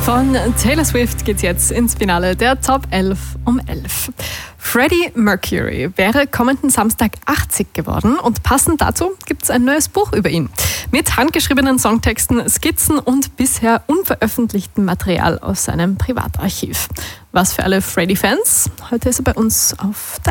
Von Taylor Swift geht's jetzt ins Finale der Top 11 um 11. Freddie Mercury wäre kommenden Samstag 80 geworden und passend dazu gibt's ein neues Buch über ihn. Mit handgeschriebenen Songtexten, Skizzen und bisher unveröffentlichtem Material aus seinem Privatarchiv. Was für alle Freddie-Fans, heute ist er bei uns auf der